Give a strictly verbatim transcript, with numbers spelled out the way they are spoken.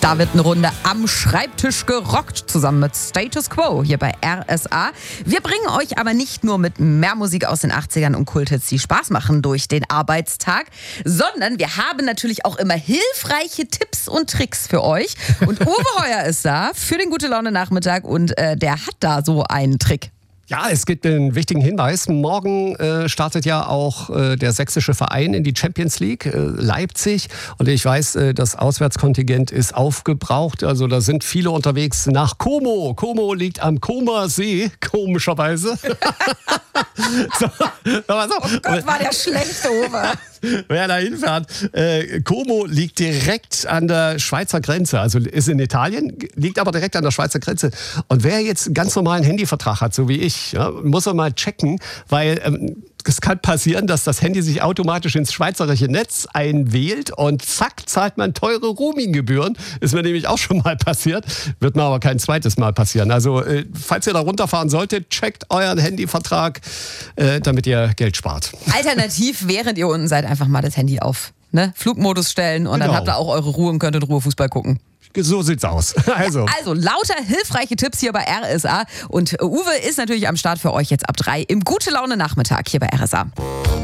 Da wird eine Runde am Schreibtisch gerockt, zusammen mit Status Quo hier bei R S A. Wir bringen euch aber nicht nur mit mehr Musik aus den achtzigern und Kulthits, die Spaß machen durch den Arbeitstag, sondern wir haben natürlich auch immer hilfreiche Tipps und Tricks für euch. Und Uwe Heuer ist da für den Gute-Laune-Nachmittag und äh, der hat da so einen Trick. Ja, es gibt einen wichtigen Hinweis. Morgen äh, startet ja auch äh, der sächsische Verein in die Champions League, äh, Leipzig. Und ich weiß, äh, das Auswärtskontingent ist aufgebraucht. Also da sind viele unterwegs nach Como. Como liegt am Comer See, komischerweise. so, aber so. Oh Gott, war der schlecht, Uwe. Wer da hinfährt, äh, Como liegt direkt an der Schweizer Grenze, also ist in Italien, liegt aber direkt an der Schweizer Grenze. Und wer jetzt einen ganz normalen Handyvertrag hat, so wie ich, ja, muss er mal checken, weil ähm, es kann passieren, dass das Handy sich automatisch ins schweizerische Netz einwählt und zack, zahlt man teure Roaminggebühren. Ist mir nämlich auch schon mal passiert, wird mir aber kein zweites Mal passieren. Also äh, falls ihr da runterfahren solltet, checkt euren Handyvertrag, äh, damit ihr Geld spart. Alternativ, während ihr unten seid, einfach mal das Handy auf, ne? Flugmodus stellen und Genau. dann habt ihr auch eure Ruhe und könnt in Ruhe Fußball gucken. So sieht's aus. Also. Also lauter hilfreiche Tipps hier bei R S A und Uwe ist natürlich am Start für euch jetzt ab drei im Gute-Laune-Nachmittag hier bei R S A.